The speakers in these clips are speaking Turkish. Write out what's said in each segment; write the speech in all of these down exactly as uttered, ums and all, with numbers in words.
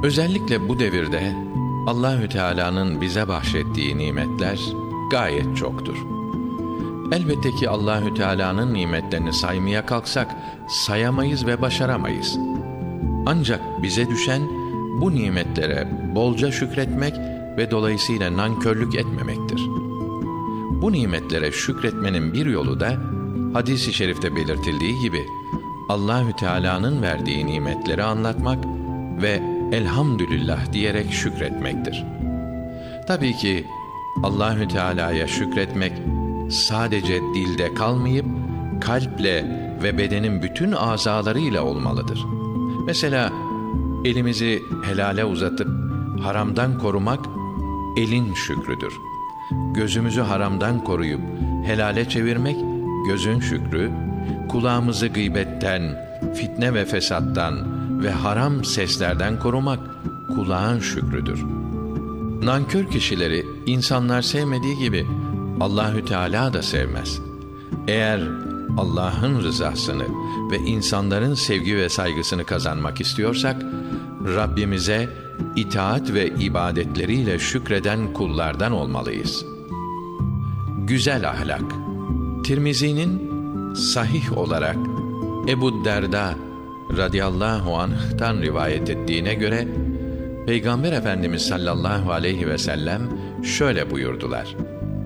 Özellikle bu devirde Allahü Teala'nın bize bahşettiği nimetler gayet çoktur. Elbette ki Allahü Teala'nın nimetlerini saymaya kalksak sayamayız ve başaramayız. Ancak bize düşen bu nimetlere bolca şükretmek ve dolayısıyla nankörlük etmemektir. Bu nimetlere şükretmenin bir yolu da hadis-i şerifte belirtildiği gibi Allahü Teala'nın verdiği nimetleri anlatmak ve elhamdülillah diyerek şükretmektir. Tabii ki Allahü Teala'ya şükretmek sadece dilde kalmayıp kalple ve bedenin bütün azalarıyla olmalıdır. Mesela elimizi helale uzatıp haramdan korumak elin şükrüdür. Gözümüzü haramdan koruyup helale çevirmek gözün şükrü, kulağımızı gıybetten, fitne ve fesattan ve haram seslerden korumak kulağın şükrüdür. Nankör kişileri insanlar sevmediği gibi Allahü Teala da sevmez. Eğer Allah'ın rızasını ve insanların sevgi ve saygısını kazanmak istiyorsak, Rabbimize itaat ve ibadetleriyle şükreden kullardan olmalıyız. Güzel ahlak. Tirmizi'nin sahih olarak Ebu Derda radıyallahu anh'tan rivayet ettiğine göre, Peygamber Efendimiz sallallahu aleyhi ve sellem şöyle buyurdular: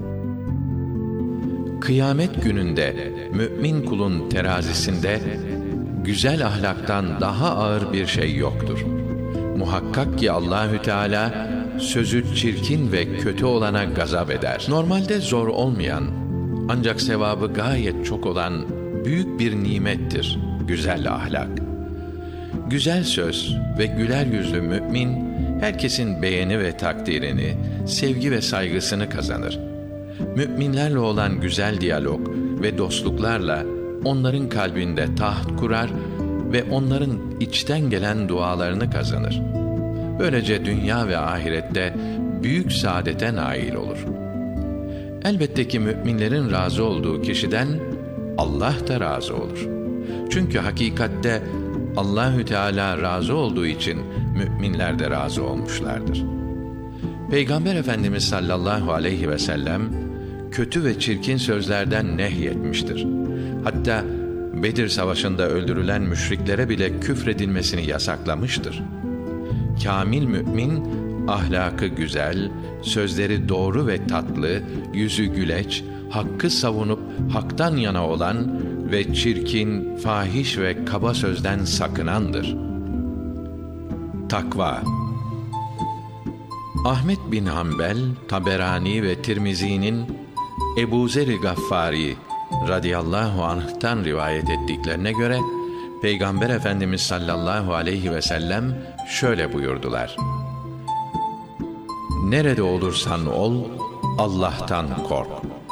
Kıyamet gününde mümin kulun terazisinde güzel ahlaktan daha ağır bir şey yoktur. Muhakkak ki Allahü Teala sözü çirkin ve kötü olana gazap eder. Normalde zor olmayan ancak sevabı gayet çok olan büyük bir nimettir güzel ahlak. Güzel söz ve güler yüzlü mümin herkesin beğeni ve takdirini, sevgi ve saygısını kazanır. Müminlerle olan güzel diyalog ve dostluklarla onların kalbinde taht kurar ve onların içten gelen dualarını kazanır. Böylece dünya ve ahirette büyük saadete nail olur. Elbette ki müminlerin razı olduğu kişiden Allah da razı olur. Çünkü hakikatte Allahü Teala razı olduğu için müminler de razı olmuşlardır. Peygamber Efendimiz sallallahu aleyhi ve sellem kötü ve çirkin sözlerden nehyetmiştir. Hatta Bedir Savaşı'nda öldürülen müşriklere bile küfredilmesini yasaklamıştır. Kâmil mümin, ahlakı güzel, sözleri doğru ve tatlı, yüzü güleç, hakkı savunup haktan yana olan ve çirkin, fahiş ve kaba sözden sakınandır. Takva. Ahmet bin Hanbel, Taberani ve Tirmizi'nin Ebu Zer-i Gaffari radıyallahu anh'tan rivayet ettiklerine göre Peygamber Efendimiz sallallahu aleyhi ve sellem şöyle buyurdular: Nerede olursan ol, Allah'tan kork.